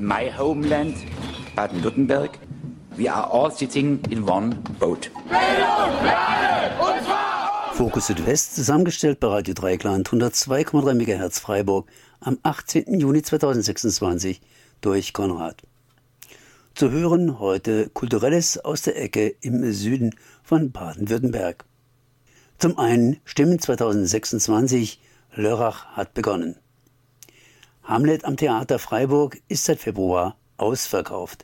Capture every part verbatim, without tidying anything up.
my homeland, Baden-Württemberg. We are all sitting in one boat. Bildung für alle, und zwar Fokus Südwest, zusammengestellt bei Radio Dreieckland, hundertzwei Komma drei Megahertz Freiburg, am achtzehnten Juni zweitausendsechsundzwanzig durch Konrad. Zu hören heute Kulturelles aus der Ecke im Süden von Baden-Württemberg. Zum einen Stimmen zweitausendsechsundzwanzig, Lörrach hat begonnen. Hamlet am Theater Freiburg ist seit Februar ausverkauft.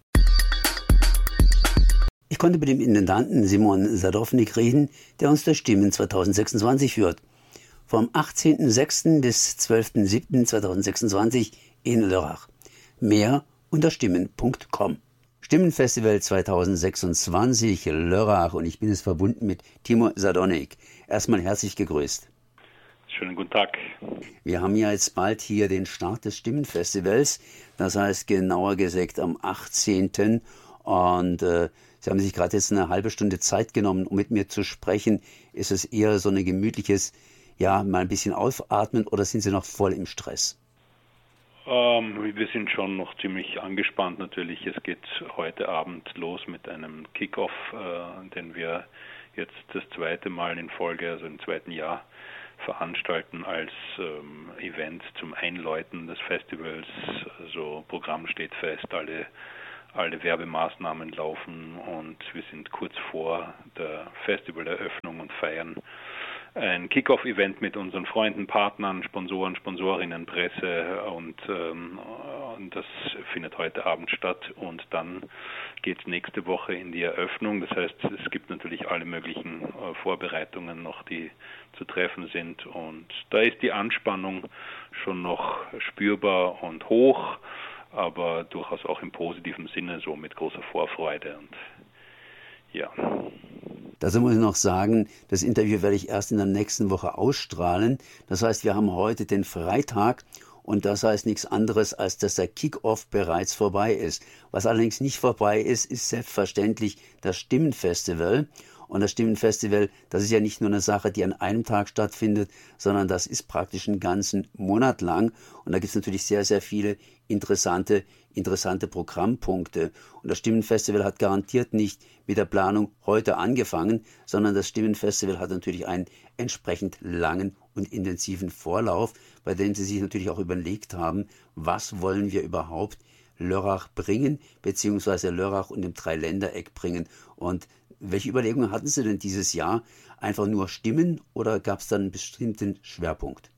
Ich konnte mit dem Intendanten Simon Sadownik reden, der uns durch Stimmen zweitausendsechsundzwanzig führt. Vom achtzehnten sechsten bis zwölften siebten zweitausendsechsundzwanzig in Lörrach. Mehr unter stimmen punkt com. Stimmenfestival zweitausendsechsundzwanzig Lörrach, und ich bin es verbunden mit Timo Sadownik. Erstmal herzlich gegrüßt. Schönen guten Tag. Wir haben ja jetzt bald hier den Start des Stimmenfestivals, das heißt genauer gesagt am achtzehnten Und äh, Sie haben sich gerade jetzt eine halbe Stunde Zeit genommen, um mit mir zu sprechen. Ist es eher so ein gemütliches, ja, mal ein bisschen aufatmen, oder sind Sie noch voll im Stress? Ähm, wir sind schon noch ziemlich angespannt natürlich. Es geht heute Abend los mit einem Kick-Off, äh, den wir jetzt das zweite Mal in Folge, also im zweiten Jahr, veranstalten als ähm, Event zum Einläuten des Festivals. Also Programm steht fest, alle Alle Werbemaßnahmen laufen und wir sind kurz vor der Festivaleröffnung und feiern ein Kick-Off-Event mit unseren Freunden, Partnern, Sponsoren, Sponsorinnen, Presse und, ähm, und das findet heute Abend statt und dann geht es nächste Woche in die Eröffnung. Das heißt, es gibt natürlich alle möglichen äh, Vorbereitungen noch, die zu treffen sind und da ist die Anspannung schon noch spürbar und hoch, aber durchaus auch im positiven Sinne, so mit großer Vorfreude und ja. Dazu muss ich noch sagen, das Interview werde ich erst in der nächsten Woche ausstrahlen. Das heißt, wir haben heute den Freitag und das heißt nichts anderes, als dass der Kick-Off bereits vorbei ist. Was allerdings nicht vorbei ist, ist selbstverständlich das Stimmenfestival. Und das Stimmenfestival, das ist ja nicht nur eine Sache, die an einem Tag stattfindet, sondern das ist praktisch einen ganzen Monat lang. Und da gibt es natürlich sehr, sehr viele interessante, interessante Programmpunkte. Und das Stimmenfestival hat garantiert nicht mit der Planung heute angefangen, sondern das Stimmenfestival hat natürlich einen entsprechend langen und intensiven Vorlauf, bei dem sie sich natürlich auch überlegt haben, was wollen wir überhaupt Lörrach bringen, beziehungsweise Lörrach und dem Dreiländereck bringen. Und welche Überlegungen hatten Sie denn dieses Jahr? Einfach nur Stimmen oder gab es dann einen bestimmten Schwerpunkt?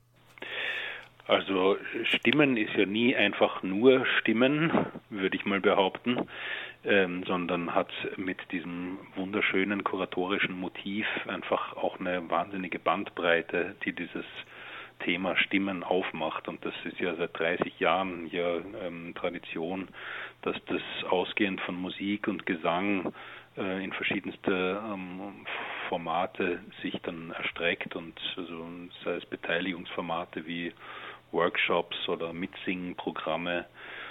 Also Stimmen ist ja nie einfach nur Stimmen, würde ich mal behaupten, ähm, sondern hat mit diesem wunderschönen kuratorischen Motiv einfach auch eine wahnsinnige Bandbreite, die dieses Thema Stimmen aufmacht. Und das ist ja seit dreißig Jahren hier ähm, Tradition, dass das ausgehend von Musik und Gesang äh, in verschiedenste ähm, Formate sich dann erstreckt und also, sei es Beteiligungsformate wie Workshops oder Mitsingen-Programme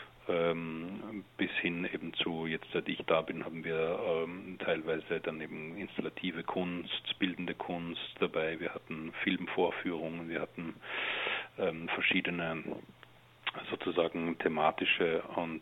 ähm, bis hin eben zu, jetzt seit ich da bin, haben wir ähm, teilweise dann eben installative Kunst, bildende Kunst dabei, wir hatten Filmvorführungen, wir hatten ähm, verschiedene sozusagen thematische und,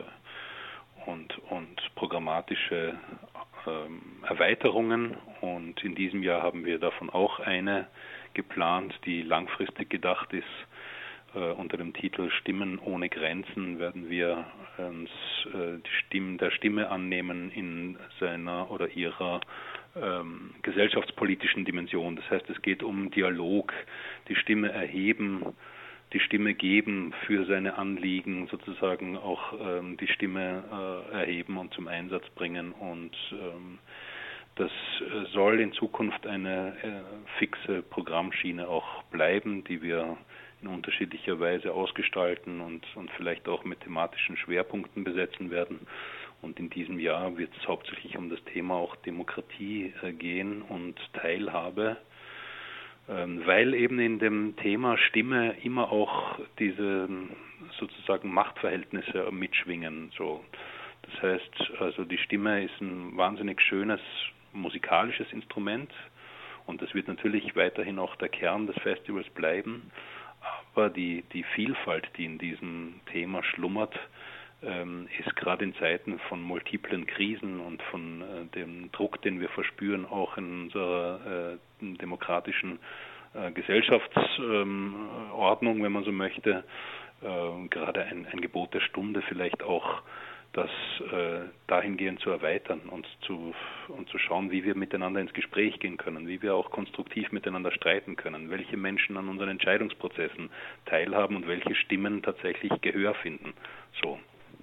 äh, und, und programmatische ähm, Erweiterungen und in diesem Jahr haben wir davon auch eine geplant, die langfristig gedacht ist. Uh, unter dem Titel Stimmen ohne Grenzen werden wir uns uh, die Stimmen der Stimme annehmen in seiner oder ihrer ähm, gesellschaftspolitischen Dimension. Das heißt, es geht um Dialog, die Stimme erheben, die Stimme geben für seine Anliegen, sozusagen auch ähm, die Stimme äh, erheben und zum Einsatz bringen und ähm, das soll in Zukunft eine äh, fixe Programmschiene auch bleiben, die wir in unterschiedlicher Weise ausgestalten und, und vielleicht auch mit thematischen Schwerpunkten besetzen werden. Und in diesem Jahr wird es hauptsächlich um das Thema auch Demokratie äh, gehen und Teilhabe, ähm, weil eben in dem Thema Stimme immer auch diese sozusagen Machtverhältnisse mitschwingen. So. Das heißt, also die Stimme ist ein wahnsinnig schönes musikalisches Instrument und das wird natürlich weiterhin auch der Kern des Festivals bleiben. Aber die, die Vielfalt, die in diesem Thema schlummert, ähm, ist gerade in Zeiten von multiplen Krisen und von äh, dem Druck, den wir verspüren, auch in unserer äh, demokratischen äh, Gesellschaftsordnung, ähm, wenn man so möchte, äh, gerade ein, ein Gebot der Stunde, vielleicht auch das äh, dahingehend zu erweitern und zu, und zu schauen, wie wir miteinander ins Gespräch gehen können, wie wir auch konstruktiv miteinander streiten können, welche Menschen an unseren Entscheidungsprozessen teilhaben und welche Stimmen tatsächlich Gehör finden. So.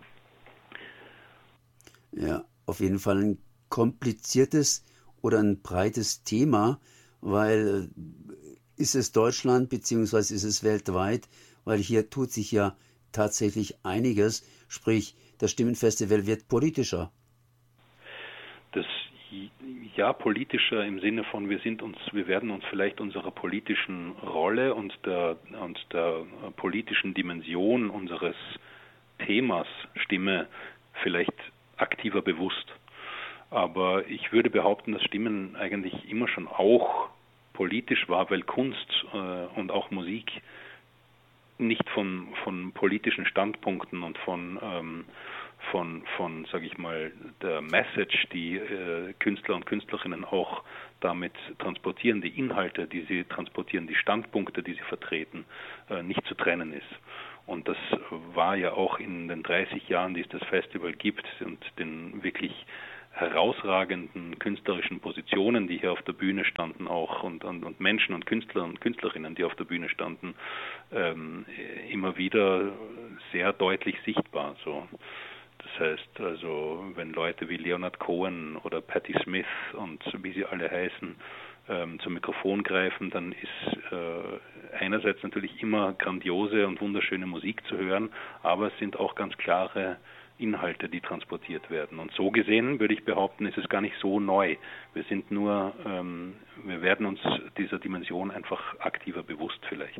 Ja, auf jeden Fall ein kompliziertes oder ein breites Thema, weil ist es Deutschland beziehungsweise ist es weltweit, weil hier tut sich ja tatsächlich einiges, sprich das Stimmenfestival wird politischer. Das ja politischer im Sinne von wir sind uns, wir werden uns vielleicht unserer politischen Rolle und der und der politischen Dimension unseres Themas Stimme vielleicht aktiver bewusst. Aber ich würde behaupten, dass Stimmen eigentlich immer schon auch politisch war, weil Kunst äh, und auch Musik nicht von, von politischen Standpunkten und von, ähm, von, von sage ich mal, der Message, die äh, Künstler und Künstlerinnen auch damit transportieren, die Inhalte, die sie transportieren, die Standpunkte, die sie vertreten, äh, nicht zu trennen ist. Und das war ja auch in den dreißig Jahren, die es das Festival gibt und den wirklich herausragenden künstlerischen Positionen, die hier auf der Bühne standen auch und, und, und Menschen und Künstler und Künstlerinnen, die auf der Bühne standen, ähm, immer wieder sehr deutlich sichtbar. So. Das heißt also, wenn Leute wie Leonard Cohen oder Patti Smith und wie sie alle heißen, ähm, zum Mikrofon greifen, dann ist äh, einerseits natürlich immer grandiose und wunderschöne Musik zu hören, aber es sind auch ganz klare Inhalte, die transportiert werden. Und so gesehen würde ich behaupten, ist es gar nicht so neu. Wir sind nur, ähm, wir werden uns dieser Dimension einfach aktiver bewusst vielleicht.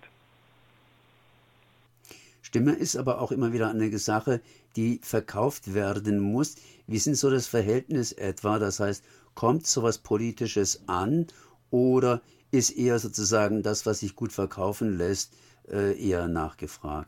Stimme ist aber auch immer wieder eine Sache, die verkauft werden muss. Wie sind so das Verhältnis etwa? Das heißt, kommt sowas Politisches an oder ist eher sozusagen das, was sich gut verkaufen lässt, eher nachgefragt?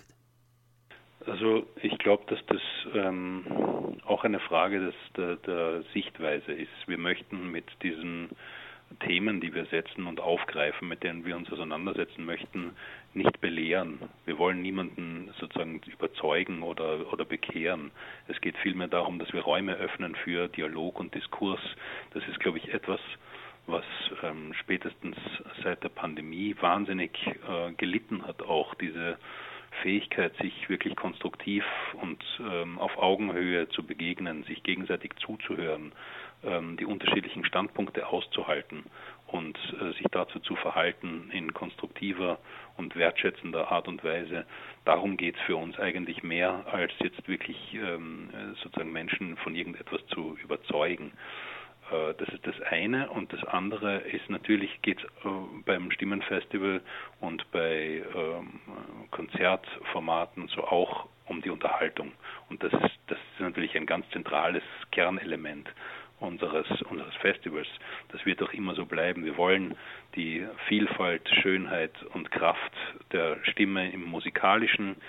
Also ich glaube, dass das ähm, auch eine Frage des, der, der Sichtweise ist. Wir möchten mit diesen Themen, die wir setzen und aufgreifen, mit denen wir uns auseinandersetzen möchten, nicht belehren. Wir wollen niemanden sozusagen überzeugen oder, oder bekehren. Es geht vielmehr darum, dass wir Räume öffnen für Dialog und Diskurs. Das ist, glaube ich, etwas, was ähm, spätestens seit der Pandemie wahnsinnig äh, gelitten hat, auch diese Fähigkeit, sich wirklich konstruktiv und ähm, auf Augenhöhe zu begegnen, sich gegenseitig zuzuhören, ähm, die unterschiedlichen Standpunkte auszuhalten und äh, sich dazu zu verhalten in konstruktiver und wertschätzender Art und Weise. Darum geht es für uns eigentlich mehr, als jetzt wirklich ähm, sozusagen Menschen von irgendetwas zu überzeugen. Das ist das eine. Und das andere ist natürlich, geht es äh, beim Stimmenfestival und bei ähm, Konzertformaten so auch um die Unterhaltung. Und das ist, das ist natürlich ein ganz zentrales Kernelement unseres, unseres Festivals. Das wird auch immer so bleiben. Wir wollen die Vielfalt, Schönheit und Kraft der Stimme im musikalischen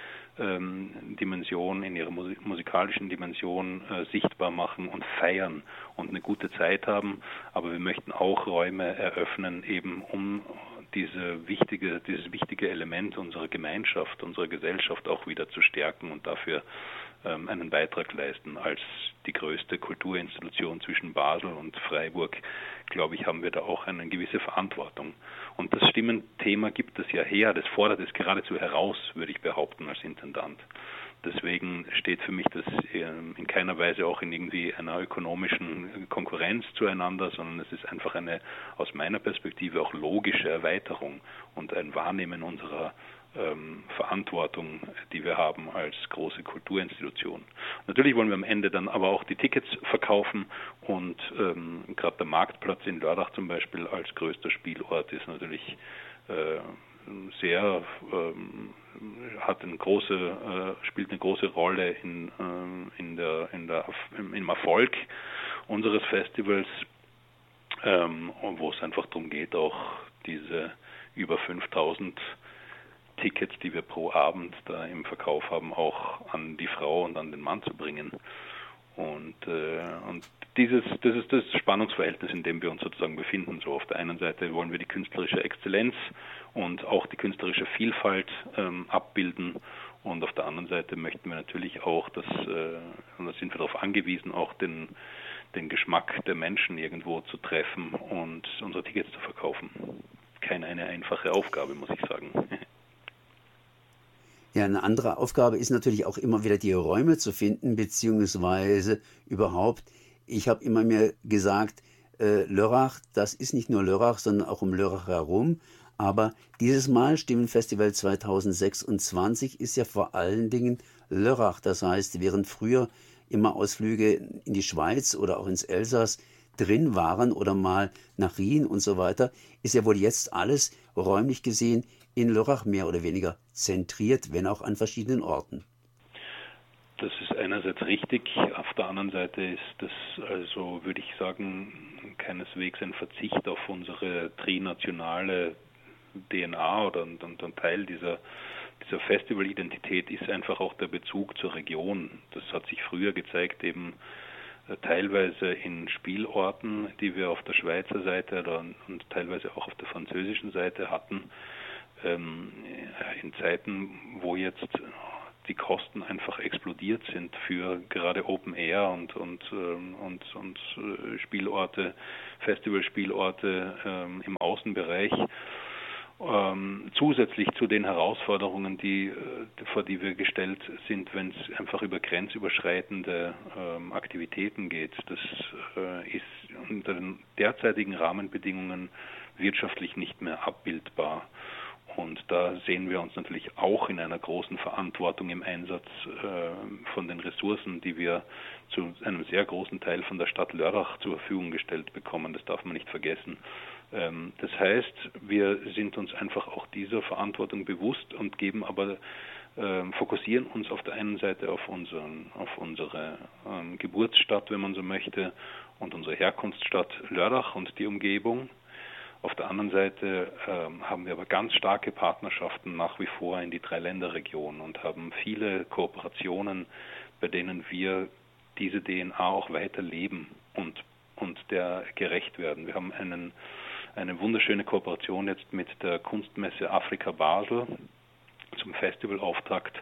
Dimension, in ihrer musikalischen Dimension äh, sichtbar machen und feiern und eine gute Zeit haben. Aber wir möchten auch Räume eröffnen, eben um diese wichtige, dieses wichtige Element unserer Gemeinschaft, unserer Gesellschaft auch wieder zu stärken und dafür ähm, einen Beitrag leisten. Als die größte Kulturinstitution zwischen Basel und Freiburg, glaube ich, haben wir da auch eine gewisse Verantwortung. Und das Stimmenthema gibt es ja her, das fordert es geradezu heraus, würde ich behaupten, als Intendant. Deswegen steht für mich das in keiner Weise auch in irgendwie einer ökonomischen Konkurrenz zueinander, sondern es ist einfach eine, aus meiner Perspektive, auch logische Erweiterung und ein Wahrnehmen unserer ähm, Verantwortung, die wir haben als große Kulturinstitution. Natürlich wollen wir am Ende dann aber auch die Tickets verkaufen und ähm, gerade der Marktplatz in Lörrach zum Beispiel als größter Spielort ist natürlich äh, sehr ähm, hat eine große äh, spielt eine große Rolle in ähm, in der in der im Erfolg unseres Festivals, ähm, wo es einfach darum geht, auch diese über fünftausend Tickets, die wir pro Abend da im Verkauf haben, auch an die Frau und an den Mann zu bringen. Und, äh, und dieses, das ist das Spannungsverhältnis, in dem wir uns sozusagen befinden. So auf der einen Seite wollen wir die künstlerische Exzellenz und auch die künstlerische Vielfalt ähm, abbilden, und auf der anderen Seite möchten wir natürlich auch, dass, äh, und da sind wir darauf angewiesen, auch den, den Geschmack der Menschen irgendwo zu treffen und unsere Tickets zu verkaufen. Keine eine einfache Aufgabe, muss ich sagen. Ja, eine andere Aufgabe ist natürlich auch immer wieder die Räume zu finden, beziehungsweise überhaupt, ich habe immer mir gesagt, äh, Lörrach, das ist nicht nur Lörrach, sondern auch um Lörrach herum. Aber dieses Mal, Stimmenfestival zweitausendsechsundzwanzig, ist ja vor allen Dingen Lörrach. Das heißt, während früher immer Ausflüge in die Schweiz oder auch ins Elsass drin waren oder mal nach Rien und so weiter, ist ja wohl jetzt alles räumlich gesehen in Lörrach mehr oder weniger zentriert, wenn auch an verschiedenen Orten. Das ist einerseits richtig, auf der anderen Seite ist das, also würde ich sagen, keineswegs ein Verzicht auf unsere trinationale D N A oder ein, ein Teil dieser, dieser Festivalidentität ist einfach auch der Bezug zur Region. Das hat sich früher gezeigt, eben äh, teilweise in Spielorten, die wir auf der Schweizer Seite oder, und teilweise auch auf der französischen Seite hatten, ähm, in Zeiten, wo jetzt die Kosten einfach explodiert sind für gerade Open Air und und und, und Spielorte, Festivalspielorte ähm, im Außenbereich. Ähm, zusätzlich zu den Herausforderungen, die, vor die wir gestellt sind, wenn es einfach über grenzüberschreitende ähm, Aktivitäten geht. Das äh, ist unter den derzeitigen Rahmenbedingungen wirtschaftlich nicht mehr abbildbar. Und da sehen wir uns natürlich auch in einer großen Verantwortung im Einsatz äh, von den Ressourcen, die wir zu einem sehr großen Teil von der Stadt Lörrach zur Verfügung gestellt bekommen. Das darf man nicht vergessen. Ähm, das heißt, wir sind uns einfach auch dieser Verantwortung bewusst und geben aber, äh, fokussieren uns auf der einen Seite auf, unseren, auf unsere ähm, Geburtsstadt, wenn man so möchte, und unsere Herkunftsstadt Lörrach und die Umgebung. Auf der anderen Seite ähm, haben wir aber ganz starke Partnerschaften nach wie vor in die Dreiländerregion und haben viele Kooperationen, bei denen wir diese D N A auch weiter leben und, und der gerecht werden. Wir haben einen, eine wunderschöne Kooperation jetzt mit der Kunstmesse Afrika Basel zum Festivalauftakt,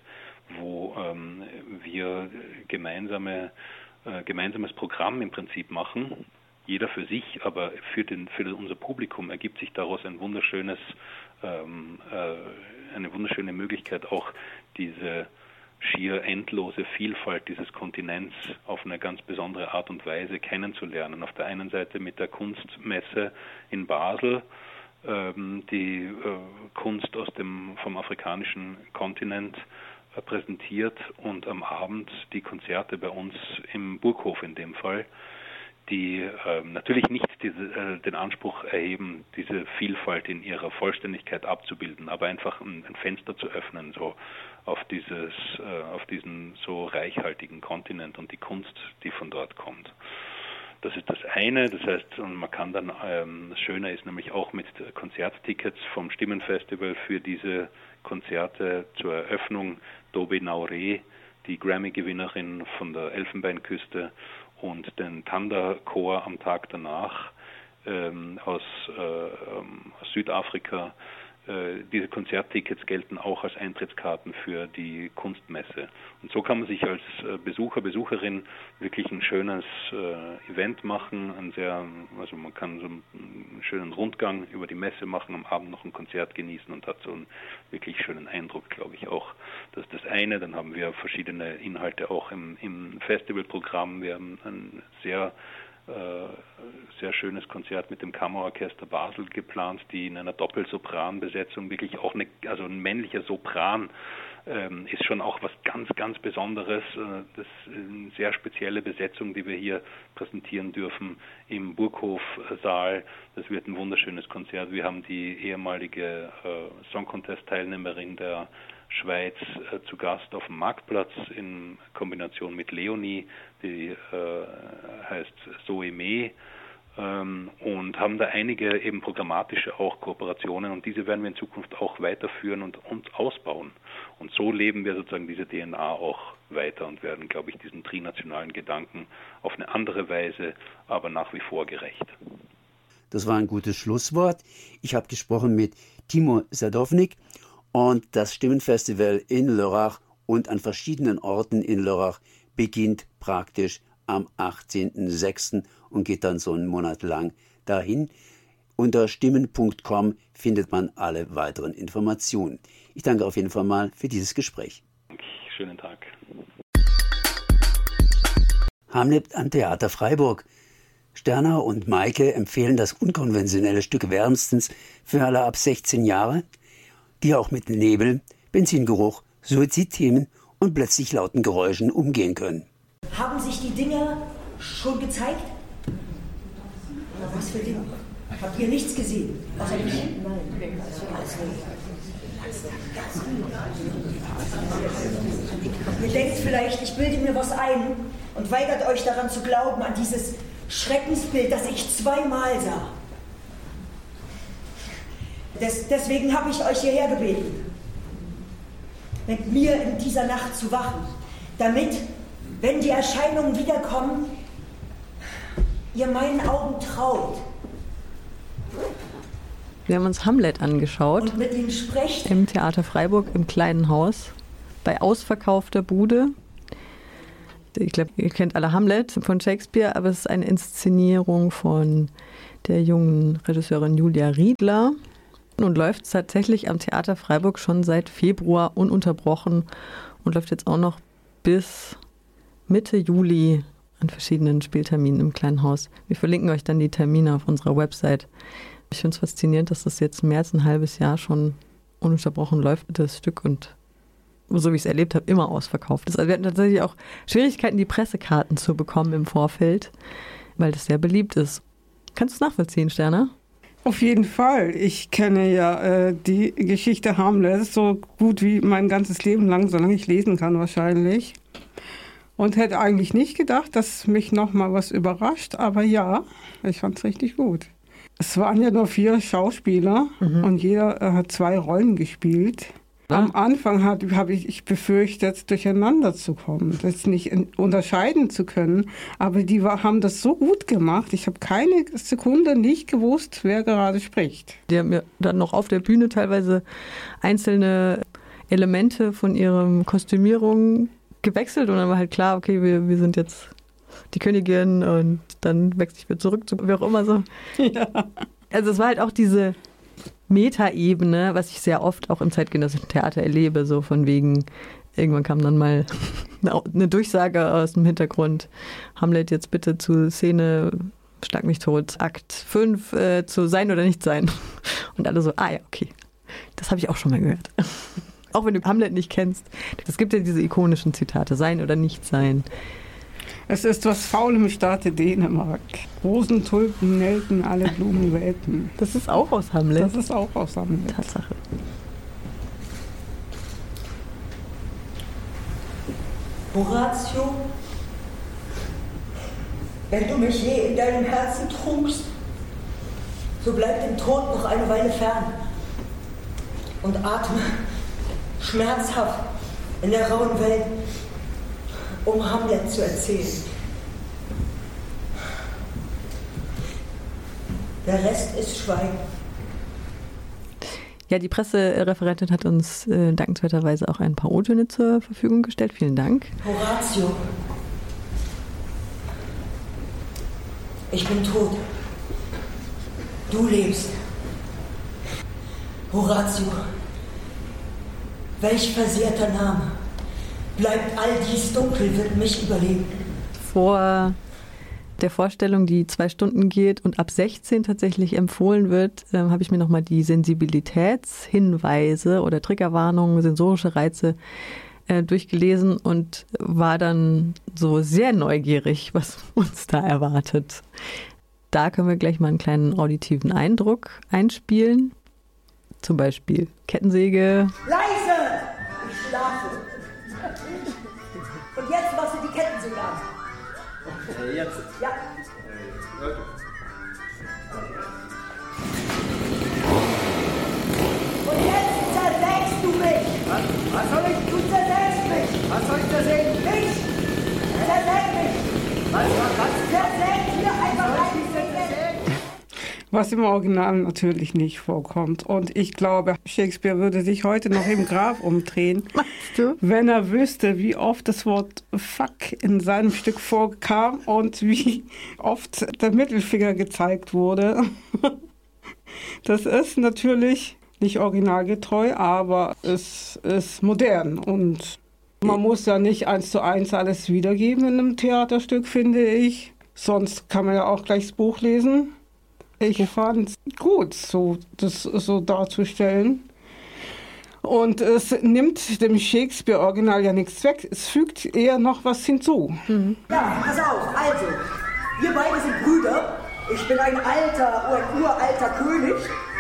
wo ähm, wir gemeinsame, äh, gemeinsames Programm im Prinzip machen. Jeder für sich, aber für, den, für unser Publikum ergibt sich daraus ein wunderschönes, ähm, äh, eine wunderschöne Möglichkeit, auch diese schier endlose Vielfalt dieses Kontinents auf eine ganz besondere Art und Weise kennenzulernen. Auf der einen Seite mit der Kunstmesse in Basel, ähm, die äh, Kunst aus dem, vom afrikanischen Kontinent äh, präsentiert, und am Abend die Konzerte bei uns im Burghof in dem Fall, die äh, natürlich nicht diese, äh, den Anspruch erheben, diese Vielfalt in ihrer Vollständigkeit abzubilden, aber einfach ein, ein Fenster zu öffnen, so auf dieses, äh, auf diesen so reichhaltigen Kontinent und die Kunst, die von dort kommt. Das ist das eine. Das heißt, man kann dann, ähm, das Schöne ist nämlich auch mit Konzerttickets vom Stimmenfestival für diese Konzerte zur Eröffnung Dobe Naure, die Grammy-Gewinnerin von der Elfenbeinküste, und den Tanda-Chor am Tag danach ähm, aus, äh, aus Südafrika. Äh, diese Konzerttickets gelten auch als Eintrittskarten für die Kunstmesse. Und so kann man sich als Besucher, Besucherin wirklich ein schönes äh, Event machen. Ein sehr, also man kann so einen schönen Rundgang über die Messe machen, am Abend noch ein Konzert genießen und hat so einen wirklich schönen Eindruck, glaube ich auch. Das ist das eine. Dann haben wir verschiedene Inhalte auch im, im Festivalprogramm. Wir haben ein sehr sehr schönes Konzert mit dem Kammerorchester Basel geplant, die in einer Doppelsopranbesetzung wirklich auch eine, also ein männlicher Sopran ähm, ist schon auch was ganz, ganz Besonderes. Das ist eine sehr spezielle Besetzung, die wir hier präsentieren dürfen im Burghofsaal. Das wird ein wunderschönes Konzert. Wir haben die ehemalige äh, Song Contest-Teilnehmerin der Schweiz äh, zu Gast auf dem Marktplatz in Kombination mit Leonie, die äh, heißt Zoe Mee, ähm, und haben da einige eben programmatische auch Kooperationen und diese werden wir in Zukunft auch weiterführen und, und ausbauen. Und so leben wir sozusagen diese D N A auch weiter und werden, glaube ich, diesen trinationalen Gedanken auf eine andere Weise, aber nach wie vor gerecht. Das war ein gutes Schlusswort. Ich habe gesprochen mit Timo Sadownik und das Stimmenfestival in Lörrach und an verschiedenen Orten in Lörrach beginnt praktisch am achtzehnten sechsten und geht dann so einen Monat lang dahin. Unter stimmen punkt com findet man alle weiteren Informationen. Ich danke auf jeden Fall mal für dieses Gespräch. Schönen Tag. Hamlet am Theater Freiburg. Sterna und Maike empfehlen das unkonventionelle Stück wärmstens für alle ab sechzehn Jahre, die auch mit Nebel, Benzingeruch, Suizidthemen und plötzlich lauten Geräuschen umgehen können. Haben sich die Dinge schon gezeigt? Oder was für Dinge? Habt ihr nichts gesehen? Außer mich? Nein. Also, ihr denkt vielleicht, ich bilde mir was ein und weigert euch daran zu glauben, an dieses Schreckensbild, das ich zweimal sah. Des, deswegen habe ich euch hierher gebeten, mit mir in dieser Nacht zu wachen, damit, wenn die Erscheinungen wiederkommen, ihr meinen Augen traut. Wir haben uns Hamlet angeschaut. Und mit ihnen sprecht. Im Theater Freiburg, im kleinen Haus, bei ausverkaufter Bude. Ich glaube, ihr kennt alle Hamlet von Shakespeare, aber es ist eine Inszenierung von der jungen Regisseurin Julia Riedler und läuft tatsächlich am Theater Freiburg schon seit Februar ununterbrochen und läuft jetzt auch noch bis Mitte Juli an verschiedenen Spielterminen im kleinen Haus. Wir verlinken euch dann die Termine auf unserer Website. Ich finde es faszinierend, dass das jetzt mehr als ein halbes Jahr schon ununterbrochen läuft, das Stück, und so wie ich es erlebt habe, immer ausverkauft ist. Also wir hatten tatsächlich auch Schwierigkeiten, die Pressekarten zu bekommen im Vorfeld, weil das sehr beliebt ist. Kannst du es nachvollziehen, Sterna? Auf jeden Fall. Ich kenne ja äh, die Geschichte Hamlet so gut wie mein ganzes Leben lang, solange ich lesen kann wahrscheinlich. Und hätte eigentlich nicht gedacht, dass mich noch mal was überrascht. Aber ja, ich fand es richtig gut. Es waren ja nur vier Schauspieler mhm. und jeder äh, hat zwei Rollen gespielt. Ja. Am Anfang habe ich, ich befürchtet, durcheinander zu kommen, das nicht in, unterscheiden zu können. Aber die war, haben das so gut gemacht. Ich habe keine Sekunde nicht gewusst, wer gerade spricht. Die haben mir dann noch auf der Bühne teilweise einzelne Elemente von ihren Kostümierungen gewechselt. Und dann war halt klar, okay, wir, wir sind jetzt die Königin und dann wechsle ich wieder zurück zu wer auch immer so. Ja. Also es war halt auch diese Metaebene, was ich sehr oft auch im zeitgenössischen Theater erlebe, so von wegen, irgendwann kam dann mal eine Durchsage aus dem Hintergrund, Hamlet jetzt bitte zu Szene Schlag mich tot, Akt fünf äh, zu Sein oder Nicht Sein. Und alle so, ah ja, okay, das habe ich auch schon mal gehört. Auch wenn du Hamlet nicht kennst, es gibt ja diese ikonischen Zitate, Sein oder Nicht Sein. Es ist was faul im Staate Dänemark. Rosen, Tulpen, Nelken, alle Blumen welken. Das ist auch aus Hamlet. Das ist auch aus Hamlet. Tatsache. Horatio, wenn du mich je in deinem Herzen trunkst, so bleib dem Tod noch eine Weile fern und atme schmerzhaft in der rauen Welt, um Hamlet zu erzählen. Der Rest ist Schweigen. Ja, die Pressereferentin hat uns äh, dankenswerterweise auch ein paar O-Töne zur Verfügung gestellt. Vielen Dank. Horatio, ich bin tot. Du lebst. Horatio, welch versehrter Name. Bleibt all dies dunkel, wird mich überleben. Vor der Vorstellung, die zwei Stunden geht und ab sechzehn tatsächlich empfohlen wird, äh, habe ich mir nochmal die Sensibilitätshinweise oder Triggerwarnungen, sensorische Reize äh, durchgelesen und war dann so sehr neugierig, was uns da erwartet. Da können wir gleich mal einen kleinen auditiven Eindruck einspielen. Zum Beispiel Kettensäge. Leise! Ich schlafe. Und jetzt machst du die Kettensäge an. Äh, jetzt? Ja. Okay. Was soll ich? Du zersägst mich! Was soll ich zersägen? Mich! Zersäg mich! Was, was, was? Zersäg hier einfach rein! Was im Original natürlich nicht vorkommt. Und ich glaube, Shakespeare würde sich heute noch im Grab umdrehen, Meinst du? wenn er wüsste, wie oft das Wort Fuck in seinem Stück vorkam und wie oft der Mittelfinger gezeigt wurde. Das ist natürlich nicht originalgetreu, aber es ist modern. Und man muss ja nicht eins zu eins alles wiedergeben in einem Theaterstück, finde ich. Sonst kann man ja auch gleich das Buch lesen. Ich fand es gut, so, das so darzustellen. Und es nimmt dem Shakespeare-Original ja nichts weg, es fügt eher noch was hinzu. Mhm. Ja, pass auf, also, wir beide sind Brüder. Ich bin ein alter, ein uralter König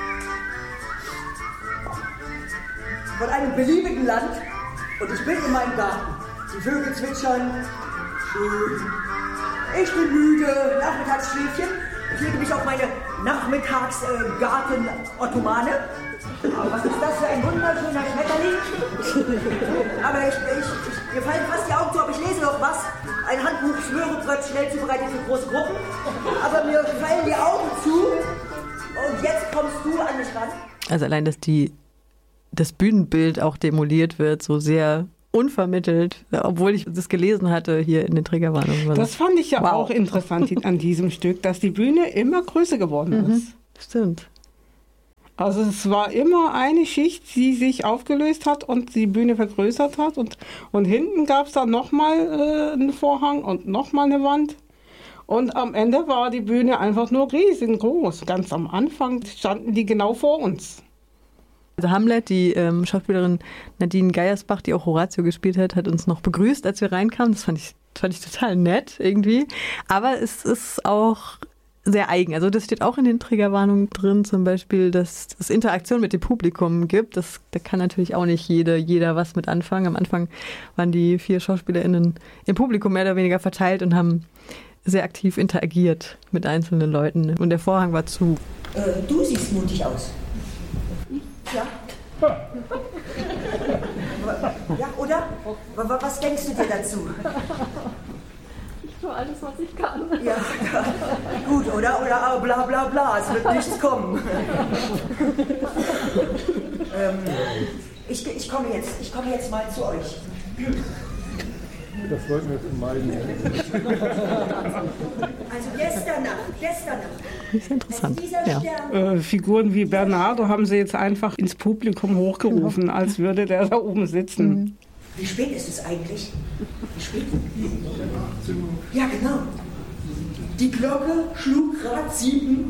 von einem beliebigen Land und ich bin in meinem Garten. Die Vögel zwitschern, schön. Ich bin müde, Nachmittagsschläfchen. Ich lege mich auf meine Nachmittagsgarten-Ottomane. Aber was ist das für ein wunderschöner Schmetterling? Aber ich, ich, ich, mir fallen fast die Augen zu, aber ich lese noch was. Ein Handbuch Smörebröt, schnell zubereitet für große Gruppen. Aber mir fallen die Augen zu. Und jetzt kommst du an mich ran. Also allein, dass die, das Bühnenbild auch demoliert wird, so sehr unvermittelt, obwohl ich das gelesen hatte hier in den Triggerwarnungen. Das fand ich ja wow. auch interessant an diesem Stück, dass die Bühne immer größer geworden mhm, ist. Stimmt. Also es war immer eine Schicht, die sich aufgelöst hat und die Bühne vergrößert hat. Und, und hinten gab es dann nochmal äh, einen Vorhang und nochmal eine Wand. Und am Ende war die Bühne einfach nur riesengroß. Ganz am Anfang standen die genau vor uns. Also Hamlet, die ähm, Schauspielerin Nadine Geiersbach, die auch Horatio gespielt hat, hat uns noch begrüßt, als wir reinkamen. Das fand ich, fand ich total nett irgendwie. Aber es ist auch sehr eigen. Also das steht auch in den Triggerwarnungen drin, zum Beispiel, dass es Interaktion mit dem Publikum gibt. Das, da kann natürlich auch nicht jede, jeder was mit anfangen. Am Anfang waren die vier SchauspielerInnen im Publikum mehr oder weniger verteilt und haben sehr aktiv interagiert mit einzelnen Leuten. Und der Vorhang war zu. Äh, du siehst mutig aus. Ja. Ja, oder? Was denkst du dir dazu? Ich tue alles, was ich kann. Ja, ja. Gut, oder? Oder bla bla bla, es wird nichts kommen. ähm, ich, ich, komme jetzt, ich komme jetzt mal zu euch. Das wollten wir vermeiden. Also gestern Nacht, gestern Nacht. Das ist interessant. Ja. Äh, Figuren wie Bernardo haben sie jetzt einfach ins Publikum hochgerufen, als würde der da oben sitzen. Mhm. Wie spät ist es eigentlich? Wie spät? Ja, genau. Die Glocke schlug gerade sieben.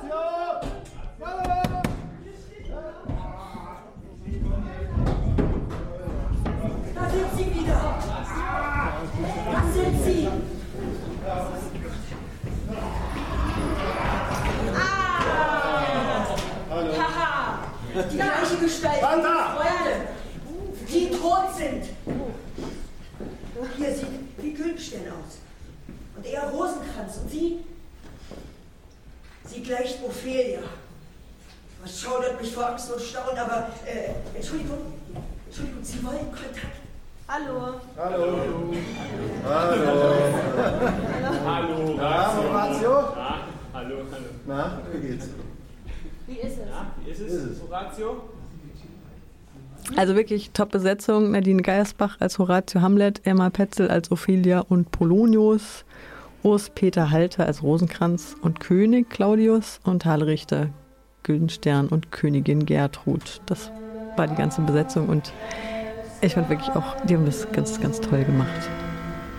Da sind sie wieder. Da sind sie. Ah! Haha! Die gleiche Gestalt, wie die Freunde, die tot sind. Hier sieht wie Güldenstern aus. Und er Rosenkranz. Und sie? Sie gleicht Ophelia. Was schaudert mich vor Angst und Staunen, aber äh, Entschuldigung, Entschuldigung, Sie wollen Kontakt. Hallo. Hallo. Hallo. Hallo. Na, Horatio? Na, hallo, hallo. Na, wie geht's? Wie ist es? Na, wie ist es, Horatio? Also wirklich Top-Besetzung. Nadine Geiersbach als Horatio Hamlet, Emma Petzel als Ophelia und Polonius, Urs-Peter Halter als Rosenkranz und König Claudius und Hale Richter, Güldenstern und Königin Gertrud. Das war die ganze Besetzung und ich fand wirklich auch, die haben das ganz, ganz toll gemacht.